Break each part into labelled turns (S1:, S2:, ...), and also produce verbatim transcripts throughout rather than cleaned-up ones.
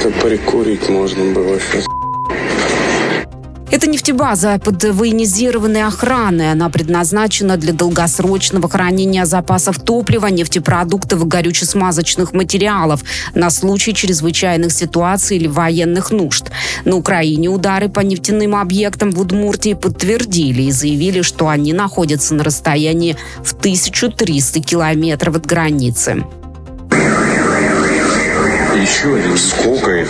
S1: Это прикурить можно было сейчас.
S2: Это нефтебаза под военизированной охраной. Она предназначена для долгосрочного хранения запасов топлива, нефтепродуктов и горюче-смазочных материалов на случай чрезвычайных ситуаций или военных нужд. На Украине удары по нефтяным объектам в Удмуртии подтвердили и заявили, что они находятся на расстоянии в тысячу триста километров от границы.
S1: Еще один. Сколько их?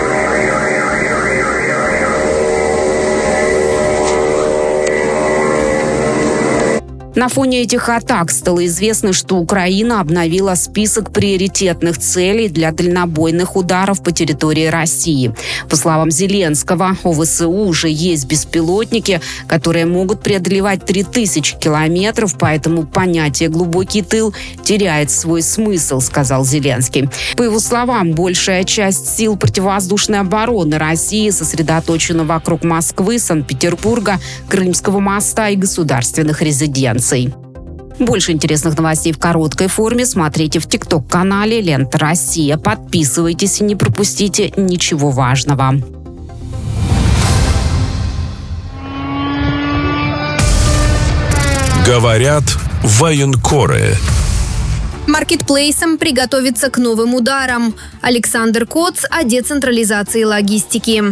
S2: На фоне этих атак стало известно, что Украина обновила список приоритетных целей для дальнобойных ударов по территории России. По словам Зеленского, у ВСУ уже есть беспилотники, которые могут преодолевать три тысячи километров, поэтому понятие «глубокий тыл» теряет свой смысл, сказал Зеленский. По его словам, большая часть сил противовоздушной обороны России сосредоточена вокруг Москвы, Санкт-Петербурга, Крымского моста и государственных резиденций. Больше интересных новостей в короткой форме смотрите в ТикТок-канале «Лента Россия». Подписывайтесь и не пропустите ничего важного.
S3: Говорят военкоры.
S4: Маркетплейсам приготовиться к новым ударам. Александр Коц о децентрализации логистики.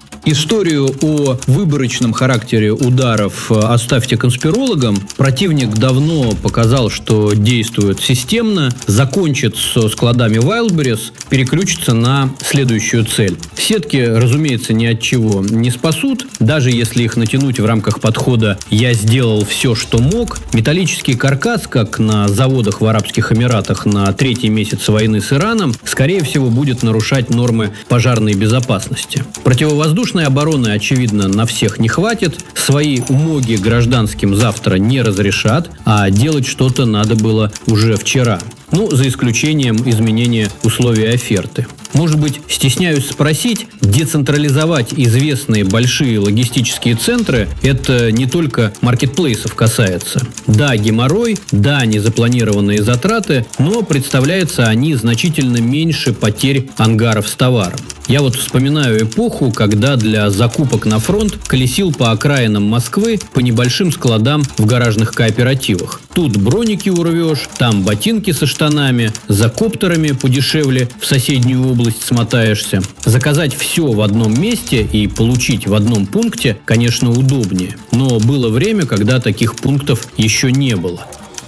S5: Историю о выборочном характере ударов оставьте конспирологам. Противник давно показал, что действует системно, закончит со складами Wildberries, переключится на следующую цель. Сетки, разумеется, ни от чего не спасут, даже если их натянуть в рамках подхода «я сделал все, что мог». Металлический каркас, как на заводах в Арабских Эмиратах на третий месяц войны с Ираном, скорее всего, будет нарушать нормы пожарной безопасности. Противовоздушной обороны, очевидно, на всех не хватит. Свои умоги гражданским завтра не разрешат, а делать что-то надо было уже вчера. Ну, за исключением изменения условий оферты. Может быть, стесняюсь спросить, децентрализовать известные большие логистические центры – это не только маркетплейсов касается. Да, геморрой, да, незапланированные затраты, но представляются они значительно меньше потерь ангаров с товаром. Я вот вспоминаю эпоху, когда для закупок на фронт колесил по окраинам Москвы по небольшим складам в гаражных кооперативах. Тут броники урвешь, там ботинки со штанами, за коптерами подешевле в соседнюю область смотаешься. Заказать все в одном месте и получить в одном пункте, конечно, удобнее. Но было время, когда таких пунктов еще не было.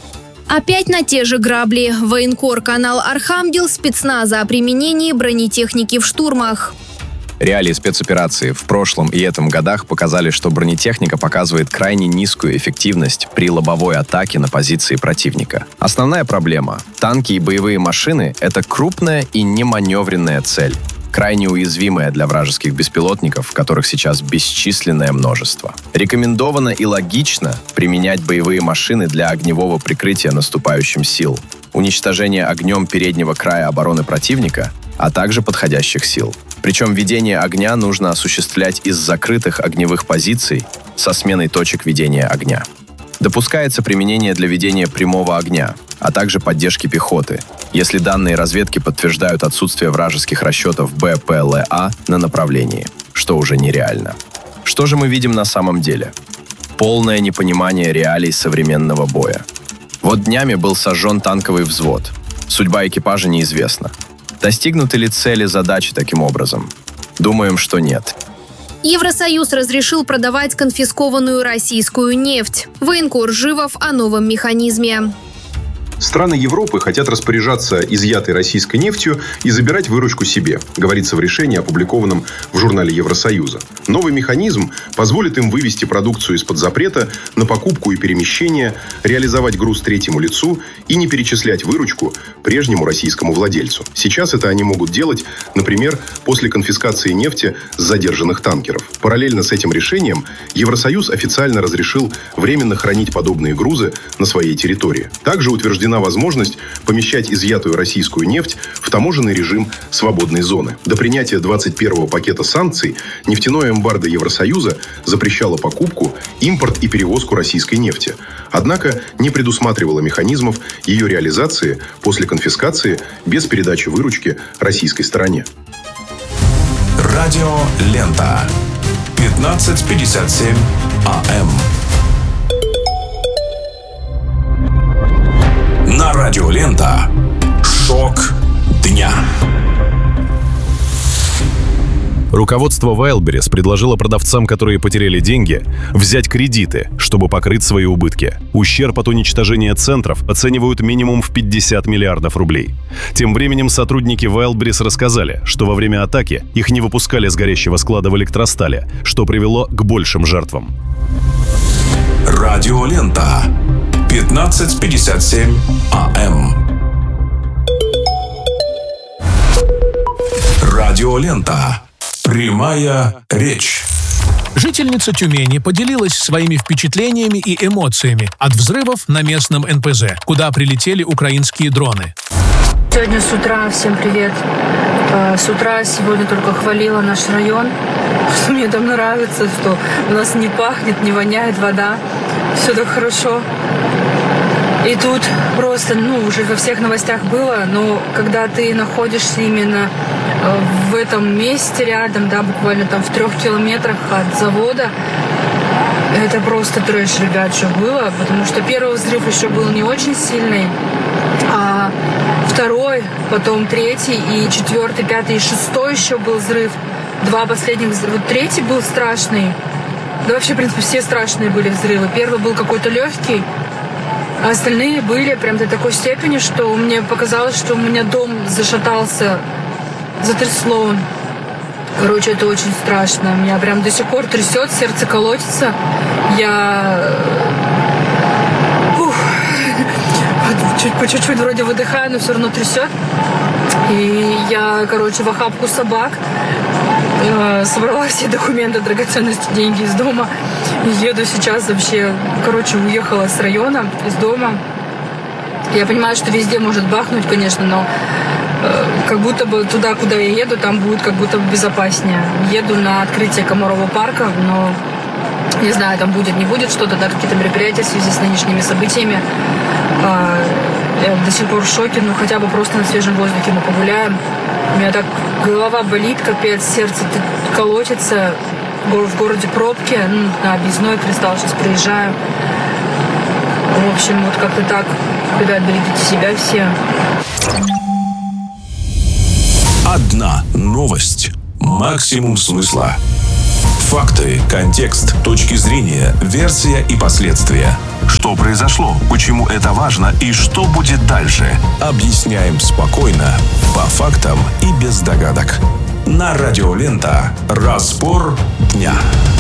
S4: Опять на те же грабли. Военкор-канал «Архангел» спецназа о применении бронетехники в штурмах.
S6: Реалии спецоперации в прошлом и этом годах показали, что бронетехника показывает крайне низкую эффективность при лобовой атаке на позиции противника. Основная проблема – танки и боевые машины – это крупная и неманевренная цель, крайне уязвимая для вражеских беспилотников, которых сейчас бесчисленное множество. Рекомендовано и логично применять боевые машины для огневого прикрытия наступающим сил, уничтожения огнем переднего края обороны противника, а также подходящих сил. Причем ведение огня нужно осуществлять из закрытых огневых позиций со сменой точек ведения огня. Допускается применение для ведения прямого огня, а также поддержки пехоты, если данные разведки подтверждают отсутствие вражеских расчетов БПЛА на направлении, что уже нереально. Что же мы видим на самом деле? Полное непонимание реалий современного боя. Вот днями был сожжен танковый взвод. Судьба экипажа неизвестна. Достигнуты ли цели задачи таким образом? Думаем, что нет.
S4: Евросоюз разрешил продавать конфискованную российскую нефть. Военкор Живов о новом механизме.
S7: Страны Европы хотят распоряжаться изъятой российской нефтью и забирать выручку себе, говорится в решении, опубликованном в журнале Евросоюза. Новый механизм позволит им вывести продукцию из-под запрета на покупку и перемещение, реализовать груз третьему лицу и не перечислять выручку прежнему российскому владельцу. Сейчас это они могут делать, например, после конфискации нефти с задержанных танкеров. Параллельно с этим решением Евросоюз официально разрешил временно хранить подобные грузы на своей территории. Также утверждено возможность помещать изъятую российскую нефть в таможенный режим свободной зоны. До принятия двадцать первого пакета санкций нефтяное эмбарго Евросоюза запрещало покупку, импорт и перевозку российской нефти. Однако не предусматривало механизмов ее реализации после конфискации без передачи выручки российской стороне.
S3: Радио Лента. пятнадцать пятьдесят семь АМ. На Радио Лента. Шок дня.
S8: Руководство Wildberries предложило продавцам, которые потеряли деньги, взять кредиты, чтобы покрыть свои убытки. Ущерб от уничтожения центров оценивают минимум в пятьдесят миллиардов рублей. Тем временем сотрудники Wildberries рассказали, что во время атаки их не выпускали с горящего склада в Электростале, что привело к большим жертвам.
S3: Радио Лента. пятнадцать пятьдесят семь АМ. Радио Лента. Прямая речь.
S9: Жительница Тюмени поделилась своими впечатлениями и эмоциями от взрывов на местном эн пэ зэ, куда прилетели украинские дроны.
S10: Сегодня с утра, всем привет. С утра сегодня только хвалила наш район, что мне там нравится, что у нас не пахнет, не воняет вода, все так хорошо. И тут просто, ну, уже во всех новостях было, но когда ты находишься именно в этом месте рядом, да, буквально там в трех километрах от завода, это просто трэш, ребят, что было, потому что первый взрыв еще был не очень сильный, а второй, потом третий, и четвертый, пятый, и шестой еще был взрыв. Два последних взрыва. Вот третий был страшный. Да вообще, в принципе, все страшные были взрывы. Первый был какой-то легкий, а остальные были прям до такой степени, что мне показалось, что у меня дом зашатался, затрясло. Короче, это очень страшно. Меня прям до сих пор трясет, сердце колотится. Я... Ух. Чуть по чуть-чуть вроде выдыхаю, но все равно трясет. И я, короче, в охапку собак э, собрала все документы, драгоценности, деньги из дома. И еду сейчас вообще, короче, уехала с района, из дома. Я понимаю, что везде может бахнуть, конечно, но э, как будто бы туда, куда я еду, там будет как будто бы безопаснее. Еду на открытие Комарова парка, но не знаю, там будет, не будет что-то, да, какие-то мероприятия в связи с нынешними событиями. Э, я до сих пор в шоке, ну хотя бы просто на свежем воздухе мы погуляем. У меня так голова болит, капец, сердце колотится. В городе пробки, ну, на объездной Кристалл сейчас приезжаю. В общем, вот как-то так. Ребят, берегите себя все.
S3: Одна новость. Максимум смысла. Факты, контекст, точки зрения, версия и последствия. Что произошло, почему это важно и что будет дальше? Объясняем спокойно, по фактам и без догадок. На Радио Лента. Разбор дня.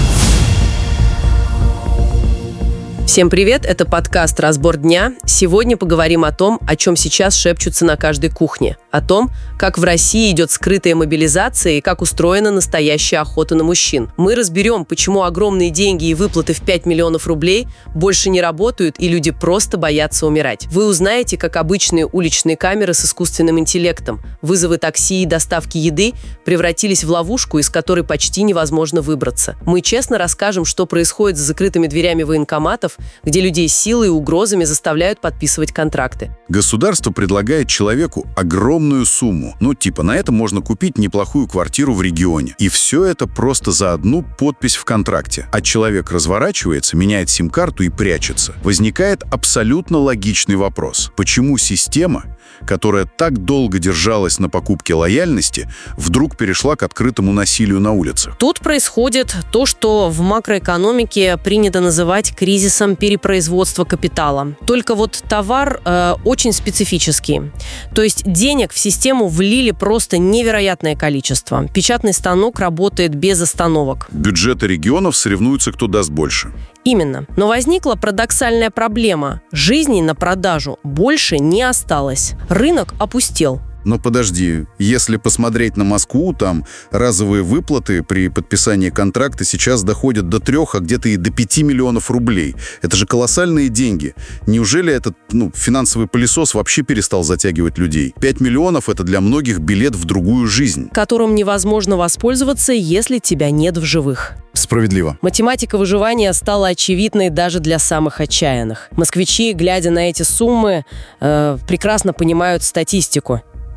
S11: Всем привет, это подкаст «Разбор дня». Сегодня поговорим о том, о чем сейчас шепчутся на каждой кухне. О том, как в России идет скрытая мобилизация и как устроена настоящая охота на мужчин. Мы разберем, почему огромные деньги и выплаты в пять миллионов рублей больше не работают и люди просто боятся умирать. Вы узнаете, как обычные уличные камеры с искусственным интеллектом, вызовы такси и доставки еды превратились в ловушку, из которой почти невозможно выбраться. Мы честно расскажем, что происходит за закрытыми дверями военкоматов, где людей силой и угрозами заставляют подписывать контракты.
S12: Государство предлагает человеку огромную сумму. Ну, типа, на это можно купить неплохую квартиру в регионе. И все это просто за одну подпись в контракте. А человек разворачивается, меняет сим-карту и прячется. Возникает абсолютно логичный вопрос. Почему система, которая так долго держалась на покупке лояльности, вдруг перешла к открытому насилию на улицах?
S11: Тут происходит то, что в макроэкономике принято называть кризисом перепроизводства капитала. Только вот товар э, очень специфический. То есть денег в систему влили просто невероятное количество. Печатный станок работает без остановок.
S12: Бюджеты регионов соревнуются, кто даст больше.
S11: Именно. Но возникла парадоксальная проблема. Жизней на продажу больше не осталось. Рынок опустел.
S12: Но подожди, если посмотреть на Москву, там разовые выплаты при подписании контракта сейчас доходят до трех, а где-то и до пяти миллионов рублей. Это же колоссальные деньги. Неужели этот ну, финансовый пылесос вообще перестал затягивать людей? Пять миллионов – это для многих билет в другую жизнь,
S11: которым невозможно воспользоваться, если тебя нет в живых.
S12: Справедливо.
S11: Математика выживания стала очевидной даже для самых отчаянных. Москвичи, глядя на эти суммы, э, прекрасно понимают статистику.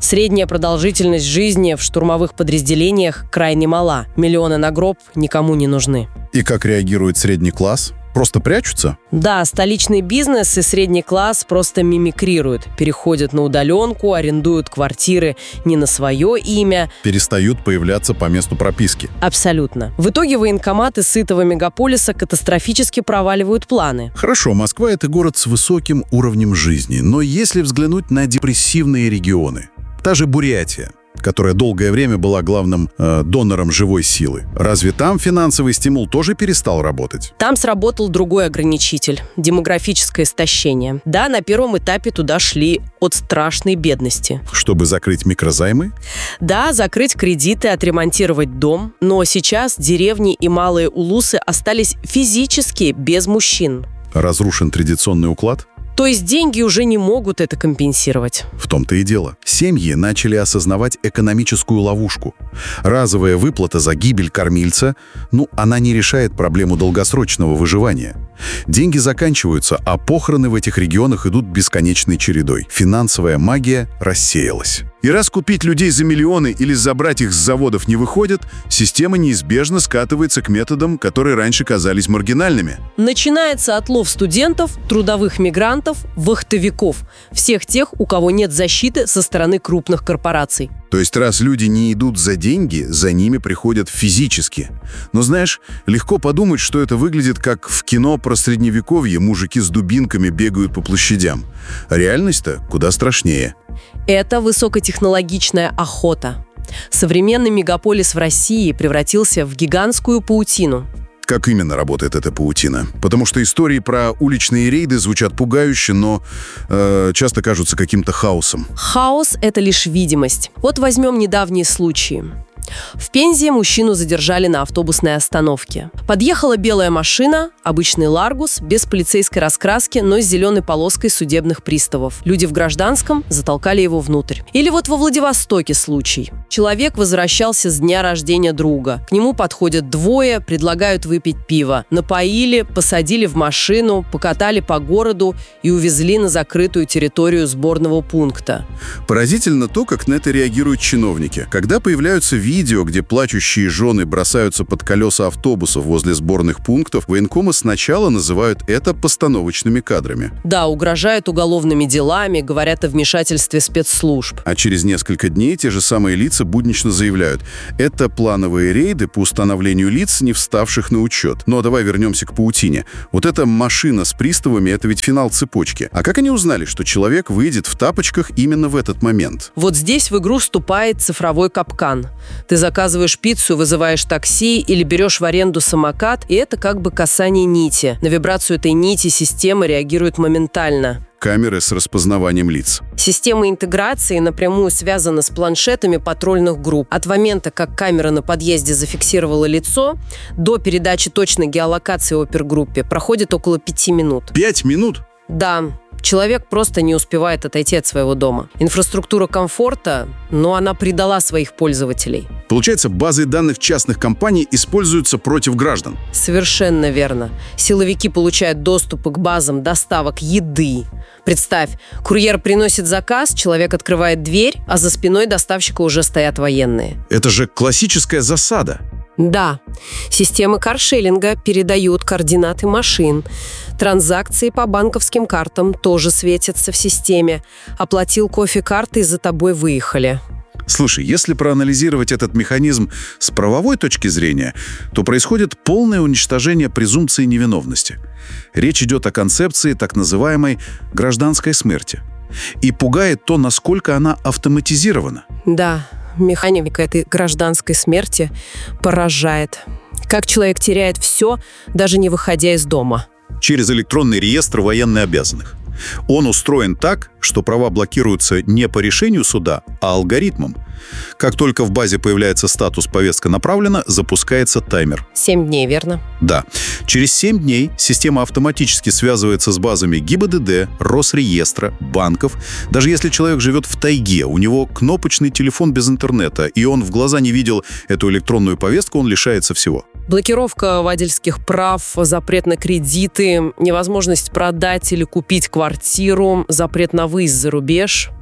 S11: Средняя продолжительность жизни в штурмовых подразделениях крайне мала. Миллионы на гроб никому не нужны.
S12: И как реагирует средний класс? Просто прячутся?
S11: Да, столичный бизнес и средний класс просто мимикрируют. Переходят на удаленку, арендуют квартиры не на свое имя.
S12: Перестают появляться по месту прописки.
S11: Абсолютно. В итоге военкоматы сытого мегаполиса катастрофически проваливают планы.
S12: Хорошо, Москва — это город с высоким уровнем жизни. Но если взглянуть на депрессивные регионы, та же Бурятия, которая долгое время была главным э, донором живой силы. Разве там финансовый стимул тоже перестал работать?
S11: Там сработал другой ограничитель – демографическое истощение. Да, на первом этапе туда шли от страшной бедности.
S12: Чтобы закрыть микрозаймы?
S11: Да, закрыть кредиты, отремонтировать дом. Но сейчас деревни и малые улусы остались физически без мужчин.
S12: Разрушен традиционный уклад?
S11: То есть деньги уже не могут это компенсировать.
S12: В том-то и дело. Семьи начали осознавать экономическую ловушку. Разовая выплата за гибель кормильца, ну, она не решает проблему долгосрочного выживания. Деньги заканчиваются, а похороны в этих регионах идут бесконечной чередой. Финансовая магия рассеялась. И раз купить людей за миллионы или забрать их с заводов не выходит, система неизбежно скатывается к методам, которые раньше казались маргинальными.
S11: Начинается отлов студентов, трудовых мигрантов, вахтовиков. Всех тех, у кого нет защиты со стороны крупных корпораций.
S12: То есть раз люди не идут за деньги, за ними приходят физически. Но знаешь, легко подумать, что это выглядит как в кино про средневековье мужики с дубинками бегают по площадям. А реальность-то куда страшнее.
S11: Это высокотехнологичная охота. Современный мегаполис в России превратился в гигантскую паутину.
S12: Как именно работает эта паутина? Потому что истории про уличные рейды звучат пугающе, но э, часто кажутся каким-то хаосом.
S11: Хаос – это лишь видимость. Вот возьмем недавние случаи. В Пензе мужчину задержали на автобусной остановке. Подъехала белая машина, обычный Ларгус, без полицейской раскраски, но с зеленой полоской судебных приставов. Люди в гражданском затолкали его внутрь. Или вот во Владивостоке случай. Человек возвращался с дня рождения друга. К нему подходят двое, предлагают выпить пиво. Напоили, посадили в машину, покатали по городу и увезли на закрытую территорию сборного пункта.
S12: Поразительно то, как на это реагируют чиновники. Когда появляются видео, Видео, где плачущие жены бросаются под колеса автобусов возле сборных пунктов, военкомы сначала называют это постановочными кадрами.
S11: Да, угрожают уголовными делами, говорят о вмешательстве спецслужб.
S12: А через несколько дней те же самые лица буднично заявляют: это плановые рейды по установлению лиц, не вставших на учет. Но давай вернемся к паутине. Вот эта машина с приставами — это ведь финал цепочки. А как они узнали, что человек выйдет в тапочках именно в этот момент?
S11: Вот здесь в игру вступает цифровой капкан. Ты заказываешь пиццу, вызываешь такси или берешь в аренду самокат, и это как бы касание нити. На вибрацию этой нити система реагирует моментально.
S12: Камеры с распознаванием лиц.
S11: Система интеграции напрямую связана с планшетами патрульных групп. От момента, как камера на подъезде зафиксировала лицо, до передачи точной геолокации опергруппе проходит около пяти минут.
S12: Пять минут?
S11: Да. Человек просто не успевает отойти от своего дома. Инфраструктура комфорта, но она предала своих пользователей.
S12: Получается, базы данных частных компаний используются против граждан.
S11: Совершенно верно. Силовики получают доступ к базам доставок еды. Представь, курьер приносит заказ, человек открывает дверь, а за спиной доставщика уже стоят военные.
S12: Это же классическая засада.
S11: Да, системы каршеринга передают координаты машин. Транзакции по банковским картам тоже светятся в системе. Оплатил кофе картой, за тобой выехали.
S12: Слушай, если проанализировать этот механизм с правовой точки зрения, то происходит полное уничтожение презумпции невиновности. Речь идет о концепции так называемой гражданской смерти. И пугает то, насколько она автоматизирована.
S11: Да, механика этой гражданской смерти поражает. Как человек теряет все, даже не выходя из дома.
S12: Через электронный реестр военнообязанных. Он устроен так, что права блокируются не по решению суда, а алгоритмом. Как только в базе появляется статус «повестка направлена», запускается таймер.
S11: Семь дней, верно?
S12: Да. Через семь дней система автоматически связывается с базами ГИБДД, Росреестра, банков. Даже если человек живет в тайге, у него кнопочный телефон без интернета, и он в глаза не видел эту электронную повестку, он лишается всего.
S11: Блокировка водительских прав, запрет на кредиты, невозможность продать или купить квартиру, запрет на выезд за рубеж.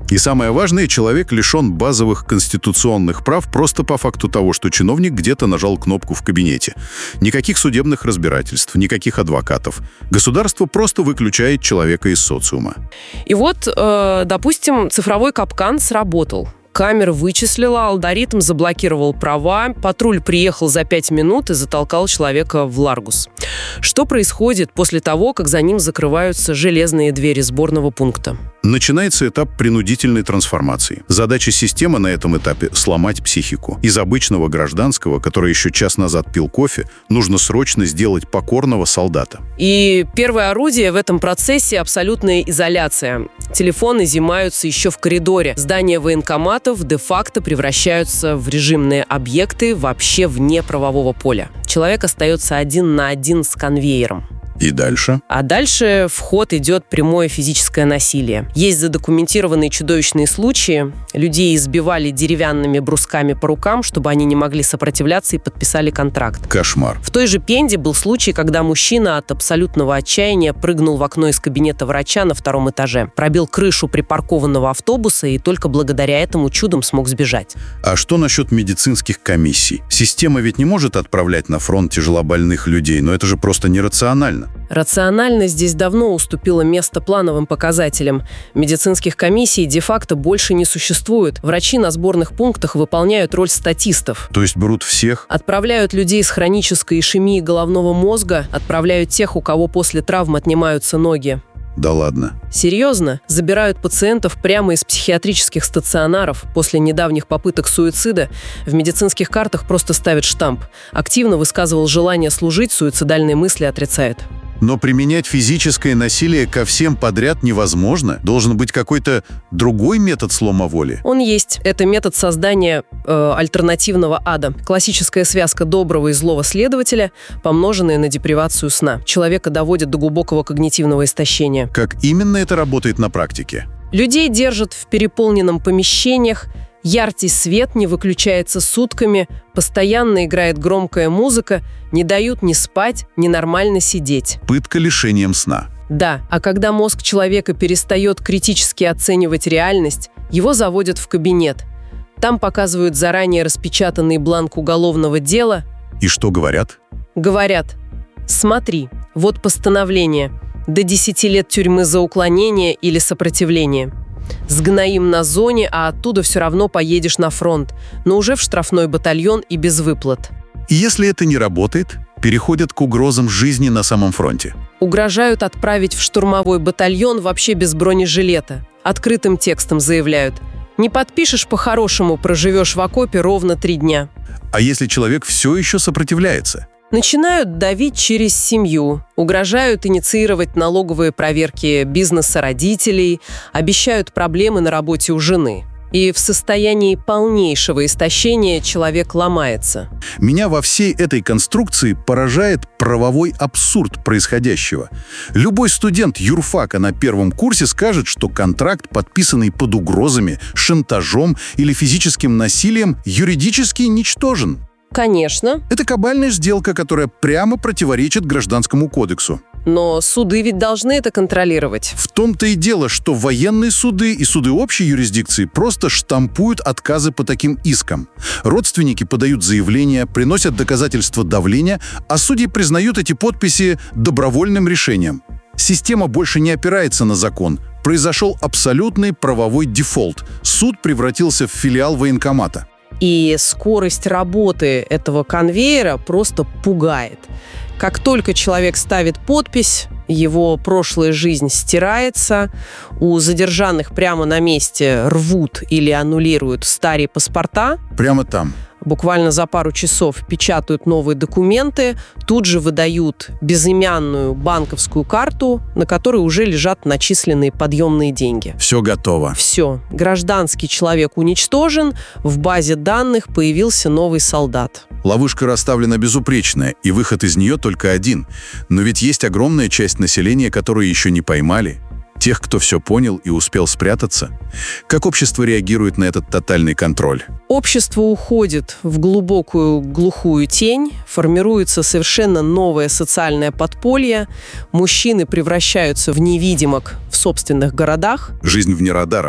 S12: И самое важное, человек лишен базовых конституционных прав просто по факту того, что чиновник где-то нажал кнопку в кабинете. Никаких судебных разбирательств, никаких адвокатов. Государство просто выключает человека из социума.
S11: И вот, э, допустим, цифровой капкан сработал. Камера вычислила, алгоритм заблокировал права, патруль приехал за пять минут и затолкал человека в Ларгус. Что происходит после того, как за ним закрываются железные двери сборного пункта?
S12: Начинается этап принудительной трансформации. Задача системы на этом этапе – сломать психику. Из обычного гражданского, который еще час назад пил кофе, нужно срочно сделать покорного солдата.
S11: И первое орудие в этом процессе – абсолютная изоляция. Телефоны изымаются еще в коридоре. Здания военкоматов де-факто превращаются в режимные объекты вообще вне правового поля. Человек остается один на один с конвейером.
S12: И дальше?
S11: А дальше в ход идет прямое физическое насилие. Есть задокументированные чудовищные случаи. Людей избивали деревянными брусками по рукам, чтобы они не могли сопротивляться и подписали контракт.
S12: Кошмар.
S11: В той же Пензе был случай, когда мужчина от абсолютного отчаяния прыгнул в окно из кабинета врача на втором этаже, пробил крышу припаркованного автобуса и только благодаря этому чудом смог сбежать.
S12: А что насчет медицинских комиссий? Система ведь не может отправлять на фронт тяжелобольных людей, но это же просто нерационально.
S11: Рациональность здесь давно уступила место плановым показателям. Медицинских комиссий де-факто больше не существует. Врачи на сборных пунктах выполняют роль статистов.
S12: То есть берут всех?
S11: Отправляют людей с хронической ишемией головного мозга, отправляют тех, у кого после травм отнимаются ноги.
S12: Да ладно.
S11: Серьезно? Забирают пациентов прямо из психиатрических стационаров. После недавних попыток суицида в медицинских картах просто ставят штамп. Активно высказывал желание служить, суицидальные мысли отрицает.
S12: Но применять физическое насилие ко всем подряд невозможно. Должен быть какой-то другой метод слома воли.
S11: Он есть. Это метод создания э, альтернативного ада. Классическая связка доброго и злого следователя, помноженная на депривацию сна. Человека доводит до глубокого когнитивного истощения.
S12: Как именно это работает на практике?
S11: Людей держат в переполненном помещениях, яркий свет не выключается сутками, постоянно играет громкая музыка, не дают ни спать, ни нормально сидеть.
S12: Пытка лишением сна.
S11: Да, а когда мозг человека перестает критически оценивать реальность, его заводят в кабинет. Там показывают заранее распечатанный бланк уголовного дела.
S12: И что говорят?
S11: Говорят: смотри, вот постановление. До десяти лет тюрьмы за уклонение или сопротивление. Сгноим на зоне, а оттуда все равно поедешь на фронт, но уже в штрафной батальон и без выплат.
S12: И если это не работает, переходят к угрозам жизни на самом фронте.
S11: Угрожают отправить в штурмовой батальон вообще без бронежилета. Открытым текстом заявляют: не подпишешь по-хорошему, проживешь в окопе ровно три дня.
S12: А если человек все еще сопротивляется?
S11: Начинают давить через семью, угрожают инициировать налоговые проверки бизнеса родителей, обещают проблемы на работе у жены. И в состоянии полнейшего истощения человек ломается.
S12: Меня во всей этой конструкции поражает правовой абсурд происходящего. Любой студент юрфака на первом курсе скажет, что контракт, подписанный под угрозами, шантажом или физическим насилием, юридически ничтожен.
S11: Конечно.
S12: Это кабальная сделка, которая прямо противоречит Гражданскому кодексу.
S11: Но суды ведь должны это контролировать.
S12: В том-то и дело, что военные суды и суды общей юрисдикции просто штампуют отказы по таким искам. Родственники подают заявления, приносят доказательства давления, а судьи признают эти подписи добровольным решением. Система больше не опирается на закон. Произошел абсолютный правовой дефолт. Суд превратился в филиал военкомата.
S11: И скорость работы этого конвейера просто пугает. Как только человек ставит подпись, его прошлая жизнь стирается, у задержанных прямо на месте рвут или аннулируют старые паспорта.
S12: Прямо там.
S11: Буквально за пару часов печатают новые документы, тут же выдают безымянную банковскую карту, на которой уже лежат начисленные подъемные деньги.
S12: Все готово.
S11: Все. Гражданский человек уничтожен, в базе данных появился новый солдат.
S12: Ловушка расставлена безупречная, и выход из нее только один. Но ведь есть огромная часть населения, которую еще не поймали. Тех, кто все понял и успел спрятаться. Как общество реагирует на этот тотальный контроль?
S11: Общество уходит в глубокую глухую тень, формируется совершенно новое социальное подполье, мужчины превращаются в невидимок в собственных городах.
S12: Жизнь вне радаров.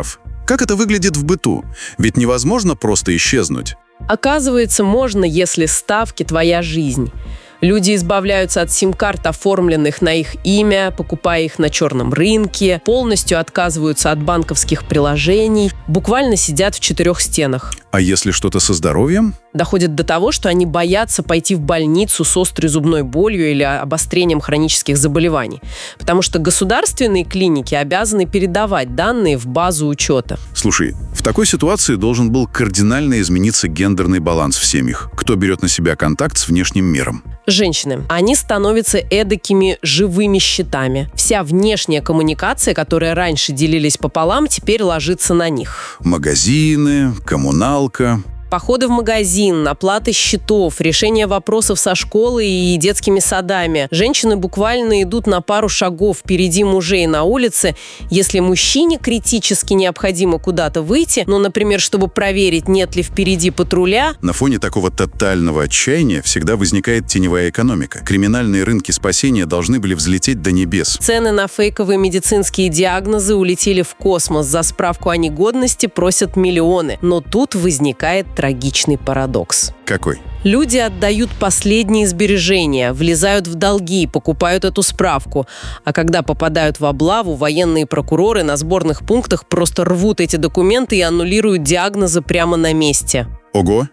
S12: Как это выглядит в быту? Ведь невозможно просто исчезнуть.
S11: Оказывается, можно, если ставки твоя жизнь. Люди избавляются от сим-карт, оформленных на их имя, покупая их на черном рынке, полностью отказываются от банковских приложений, буквально сидят в четырех стенах.
S12: А если что-то со здоровьем?
S11: Доходит до того, что они боятся пойти в больницу с острой зубной болью или обострением хронических заболеваний, потому что государственные клиники обязаны передавать данные в базу учета.
S12: Слушай, в такой ситуации должен был кардинально измениться гендерный баланс в семьях. Кто берет на себя контакт с внешним миром?
S11: Женщины. Они становятся эдакими живыми щитами. Вся внешняя коммуникация, которая раньше делились пополам, теперь ложится на них.
S12: Магазины, коммуналка.
S11: Походы в магазин, оплата счетов, решение вопросов со школой и детскими садами. Женщины буквально идут на пару шагов впереди мужей на улице. Если мужчине критически необходимо куда-то выйти, ну, например, чтобы проверить, нет ли впереди патруля.
S12: На фоне такого тотального отчаяния всегда возникает теневая экономика. Криминальные рынки спасения должны были взлететь до небес.
S11: Цены на фейковые медицинские диагнозы улетели в космос. За справку о негодности просят миллионы. Но тут возникает трагичный парадокс.
S12: Какой?
S11: Люди отдают последние сбережения, влезают в долги, покупают эту справку. А когда попадают в облаву, военные прокуроры на сборных пунктах просто рвут эти документы и аннулируют диагнозы прямо на месте.
S12: Ого!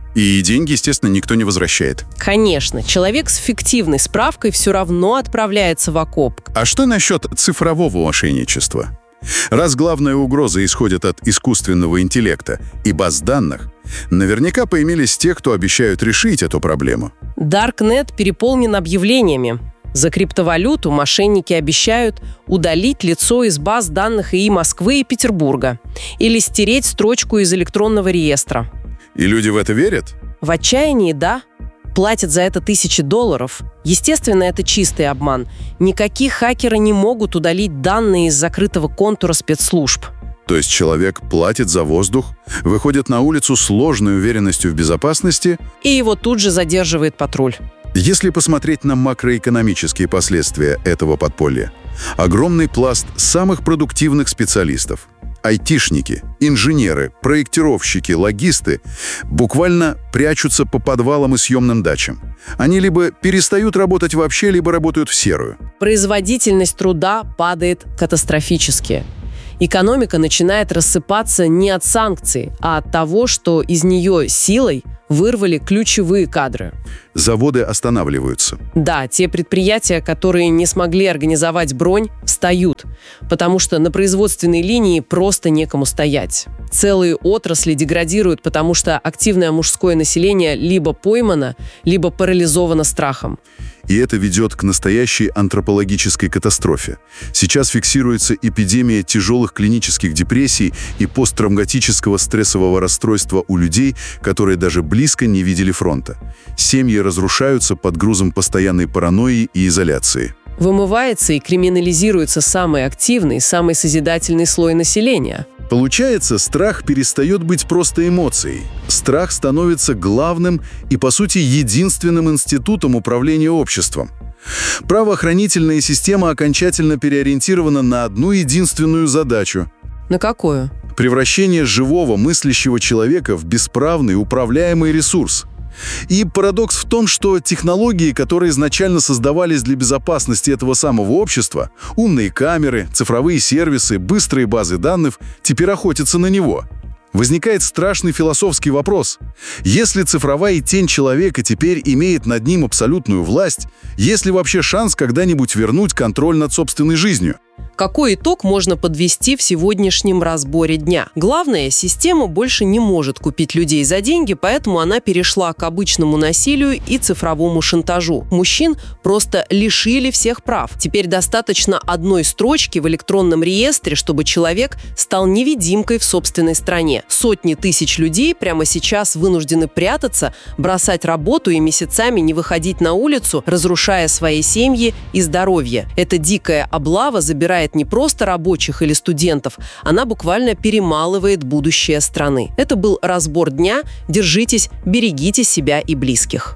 S12: И деньги, естественно, никто не возвращает.
S11: Конечно, человек с фиктивной справкой все равно отправляется в окоп.
S12: А что насчет цифрового мошенничества? Раз главная угроза исходит от искусственного интеллекта и баз данных, наверняка появились те, кто обещают решить эту проблему.
S11: Даркнет переполнен объявлениями. За криптовалюту мошенники обещают удалить лицо из баз данных ИИ Москвы и Петербурга или стереть строчку из электронного реестра.
S12: И люди в это верят?
S11: В отчаянии, да. Платят за это тысячи долларов. Естественно, это чистый обман. Никакие хакеры не могут удалить данные из закрытого контура спецслужб.
S12: То есть человек платит за воздух, выходит на улицу с ложной уверенностью в безопасности,
S11: и его тут же задерживает патруль.
S12: Если посмотреть на макроэкономические последствия этого подполья, огромный пласт самых продуктивных специалистов, айтишники, инженеры, проектировщики, логисты буквально прячутся по подвалам и съемным дачам. Они либо перестают работать вообще, либо работают в серую.
S11: Производительность труда падает катастрофически. Экономика начинает рассыпаться не от санкций, а от того, что из нее силой вырвали ключевые кадры.
S12: Заводы останавливаются.
S11: Да, те предприятия, которые не смогли организовать бронь, встают, потому что на производственной линии просто некому стоять. Целые отрасли деградируют, потому что активное мужское население либо поймано, либо парализовано страхом.
S12: И это ведет к настоящей антропологической катастрофе. Сейчас фиксируется эпидемия тяжелых клинических депрессий и посттравматического стрессового расстройства у людей, которые даже близко не видели фронта. Семьи разрушаются под грузом постоянной паранойи и изоляции.
S11: Вымывается и криминализируется самый активный, самый созидательный слой населения.
S12: Получается, страх перестает быть просто эмоцией. Страх становится главным и, по сути, единственным институтом управления обществом. Правоохранительная система окончательно переориентирована на одну единственную задачу.
S11: На какую?
S12: Превращение живого, мыслящего человека в бесправный, управляемый ресурс. И парадокс в том, что технологии, которые изначально создавались для безопасности этого самого общества, умные камеры, цифровые сервисы, быстрые базы данных, теперь охотятся на него. Возникает страшный философский вопрос. Если цифровая тень человека теперь имеет над ним абсолютную власть, есть ли вообще шанс когда-нибудь вернуть контроль над собственной жизнью?
S11: Какой итог можно подвести в сегодняшнем разборе дня? Главное, система больше не может купить людей за деньги, поэтому она перешла к обычному насилию и цифровому шантажу. Мужчин просто лишили всех прав. Теперь достаточно одной строчки в электронном реестре, чтобы человек стал невидимкой в собственной стране. Сотни тысяч людей прямо сейчас вынуждены прятаться, бросать работу и месяцами не выходить на улицу, разрушая свои семьи и здоровье. Эта дикая облава забирает не просто рабочих или студентов, она буквально перемалывает будущее страны. Это был разбор дня. Держитесь, берегите себя и близких.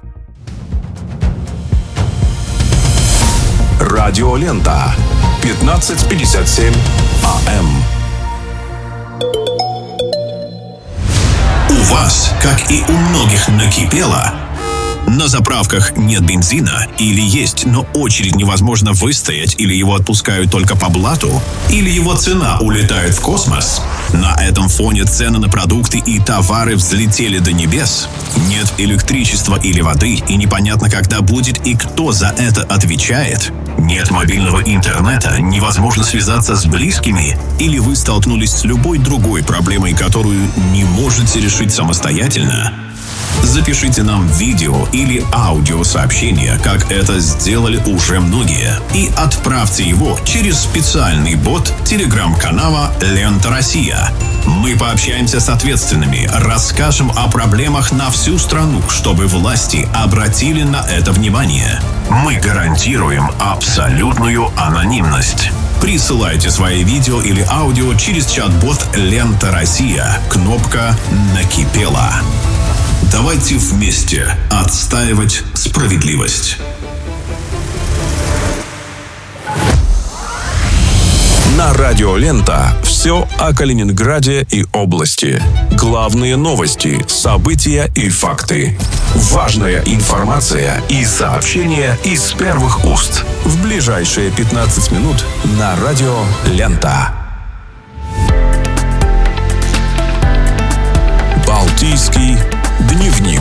S3: Радиолента. пятнадцать пятьдесят семь АМ. вас, как и у многих, накипело? На заправках нет бензина, или есть, но очередь невозможно выстоять, или его отпускают только по блату, или его цена улетает в космос. На этом фоне цены на продукты и товары взлетели до небес. Нет электричества или воды, и непонятно, когда будет и кто за это отвечает. Нет мобильного интернета, невозможно связаться с близкими, или вы столкнулись с любой другой проблемой, которую не можете решить самостоятельно. Запишите нам видео или аудиосообщение, как это сделали уже многие, и отправьте его через специальный бот телеграм-канала «Лента Россия». Мы пообщаемся с ответственными, расскажем о проблемах на всю страну, чтобы власти обратили на это внимание. Мы гарантируем абсолютную анонимность. Присылайте свои видео или аудио через чат-бот «Лента Россия». Кнопка «Накипело». Давайте вместе отстаивать справедливость. На радио «Лента» все о Калининграде и области. Главные новости, события и факты. Важная информация и сообщения из первых уст. В ближайшие пятнадцать минут на радио «Лента». Балтийский дневник.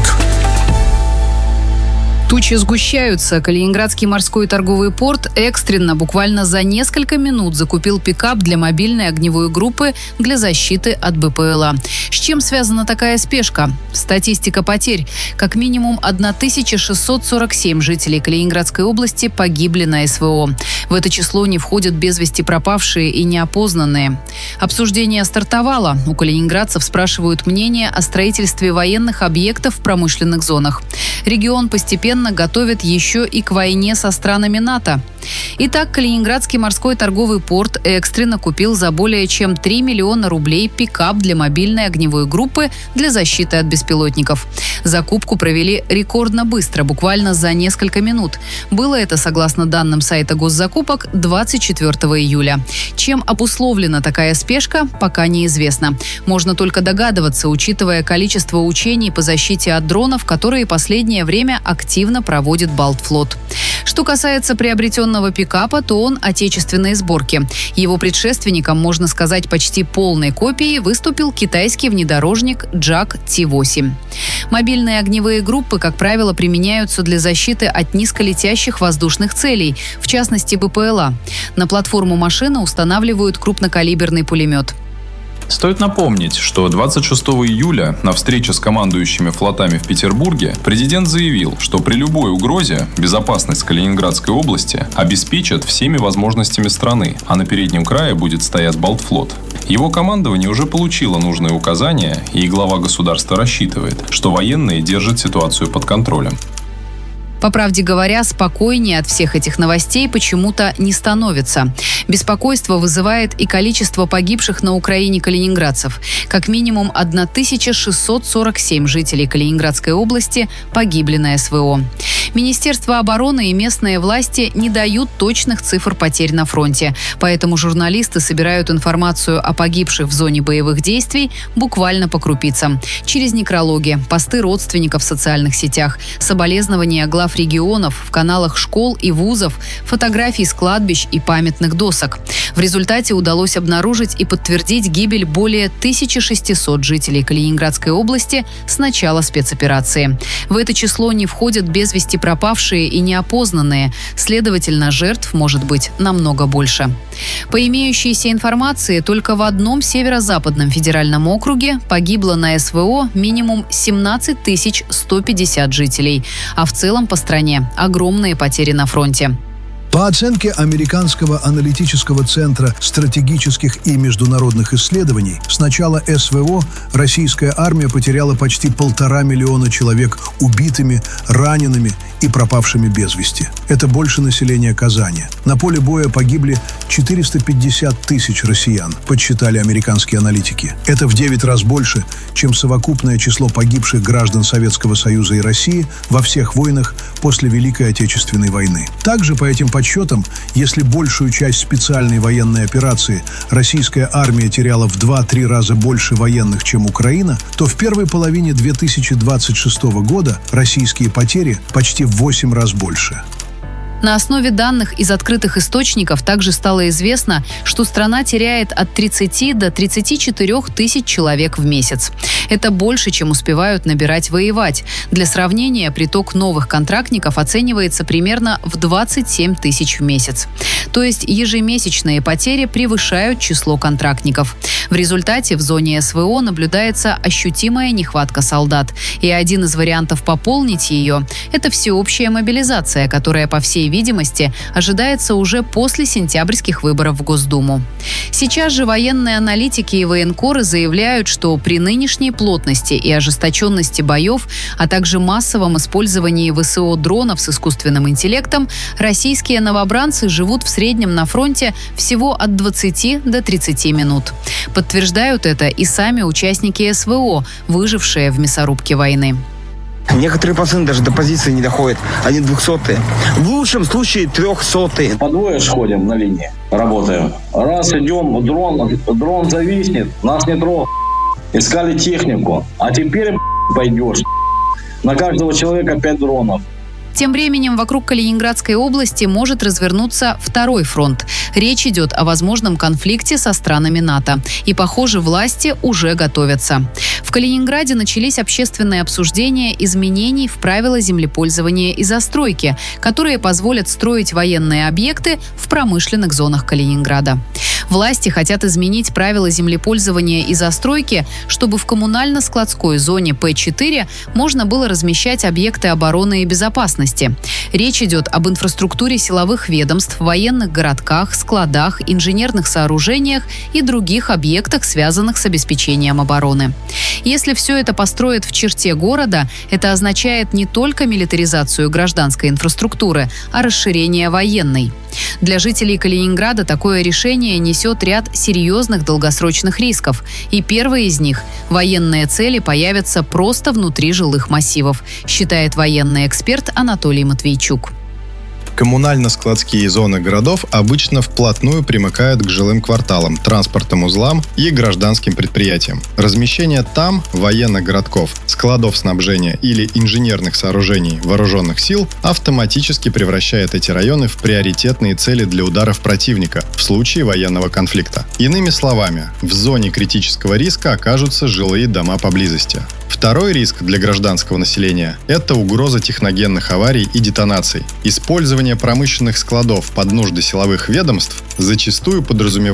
S13: Тучи сгущаются. Калининградский морской торговый порт экстренно, буквально за несколько минут, закупил пикап для мобильной огневой группы для защиты от БПЛА. С чем связана такая спешка? Статистика потерь. Как минимум тысяча шестьсот сорок семь жителей Калининградской области погибли на СВО. В это число не входят без вести пропавшие и неопознанные. Обсуждение стартовало. У калининградцев спрашивают мнение о строительстве военных объектов в промышленных зонах. Регион постепенно готовит еще и к войне со странами НАТО. Итак, Калининградский морской торговый порт экстренно купил за более чем три миллиона рублей пикап для мобильной огневой группы для защиты от беспилотников. Закупку провели рекордно быстро, буквально за несколько минут. Было это, согласно данным сайта госзакупок, двадцать четвёртого июля. Чем обусловлена такая спешка, пока неизвестно. Можно только догадываться, учитывая количество учений по защите от дронов, которые последнее время активно проводит Балтфлот. Что касается приобретенного пикапа, то он отечественной сборки. Его предшественником, можно сказать, почти полной копией выступил китайский внедорожник Джак Ти восемь. Мобильные огневые группы, как правило, применяются для защиты от низколетящих воздушных целей, в частности БПЛА. На платформу машины устанавливают крупнокалиберный пулемет.
S14: Стоит напомнить, что двадцать шестого июля на встрече с командующими флотами в Петербурге президент заявил, что при любой угрозе безопасность Калининградской области обеспечат всеми возможностями страны, а на переднем крае будет стоять Балтфлот. Его командование уже получило нужные указания, и глава государства рассчитывает, что военные держат ситуацию под контролем.
S13: По правде говоря, спокойнее от всех этих новостей почему-то не становится. Беспокойство вызывает и количество погибших на Украине калининградцев. Как минимум тысяча шестьсот сорок семь жителей Калининградской области погибли на СВО. Министерство обороны и местные власти не дают точных цифр потерь на фронте, поэтому журналисты собирают информацию о погибших в зоне боевых действий буквально по крупицам. Через некрологи, посты родственников в социальных сетях, соболезнования глав регионов, в каналах школ и вузов, фотографий с кладбищ и памятных досок. В результате удалось обнаружить и подтвердить гибель более тысячи шестисот жителей Калининградской области с начала спецоперации. В это число не входят без вести пропавшие и неопознанные, следовательно, жертв может быть намного больше. По имеющейся информации, только в одном северо-западном федеральном округе погибло на СВО минимум семнадцать тысяч сто пятьдесят жителей, а в целом по стране огромные потери на фронте.
S15: По оценке Американского аналитического центра стратегических и международных исследований, с начала СВО российская армия потеряла почти полтора миллиона человек убитыми, ранеными и пропавшими без вести. Это больше населения Казани. На поле боя погибли четыреста пятьдесят тысяч россиян, подсчитали американские аналитики. Это в девять раз больше, чем совокупное число погибших граждан Советского Союза и России во всех войнах после Великой Отечественной войны. Также, по этим подсчетам, если большую часть специальной военной операции российская армия теряла в два-три раза больше военных, чем Украина, то в первой половине две тысячи двадцать шестого года российские потери почти в восемь раз больше.
S13: На основе данных из открытых источников также стало известно, что страна теряет от тридцати до тридцати четырёх тысяч человек в месяц. Это больше, чем успевают набирать воевать. Для сравнения, приток новых контрактников оценивается примерно в двадцать семь тысяч в месяц. То есть ежемесячные потери превышают число контрактников. В результате в зоне СВО наблюдается ощутимая нехватка солдат. И один из вариантов пополнить ее – это всеобщая мобилизация, которая, по всей видимости, ожидается уже после сентябрьских выборов в Госдуму. Сейчас же военные аналитики и военкоры заявляют, что при нынешней плотности и ожесточенности боев, а также массовом использовании ВСО дронов с искусственным интеллектом, российские новобранцы живут в среднем на фронте всего от двадцати до тридцати минут. Подтверждают это и сами участники СВО, выжившие в мясорубке войны.
S16: Некоторые пацаны даже до позиции не доходят. Они двухсотые. В лучшем случае трехсотые.
S17: По двое ходим на линии, работаем. Раз идем, дрон, дрон зависнет, нас не трогают. Искали технику. А теперь пойдешь. На каждого человека пять дронов.
S13: Тем временем вокруг Калининградской области может развернуться второй фронт. Речь идет о возможном конфликте со странами НАТО. И, похоже, власти уже готовятся. В Калининграде начались общественные обсуждения изменений в правила землепользования и застройки, которые позволят строить военные объекты в промышленных зонах Калининграда. Власти хотят изменить правила землепользования и застройки, чтобы в коммунально-складской зоне П четыре можно было размещать объекты обороны и безопасности. Речь идет об инфраструктуре силовых ведомств, военных городках, складах, инженерных сооружениях и других объектах, связанных с обеспечением обороны. Если все это построят в черте города, это означает не только милитаризацию гражданской инфраструктуры, а расширение военной. Для жителей Калининграда такое решение несет ряд серьезных долгосрочных рисков. И первый из них – военные цели появятся просто внутри жилых массивов, считает военный эксперт Анатолий Матвейчук.
S18: Коммунально-складские зоны городов обычно вплотную примыкают к жилым кварталам, транспортным узлам и гражданским предприятиям. Размещение там военных городков, складов снабжения или инженерных сооружений вооруженных сил автоматически превращает эти районы в приоритетные цели для ударов противника в случае военного конфликта. Иными словами, в зоне критического риска окажутся жилые дома поблизости. Второй риск для гражданского населения – это угроза техногенных аварий и детонаций. Использование промышленных складов под нужды силовых ведомств зачастую подразумевает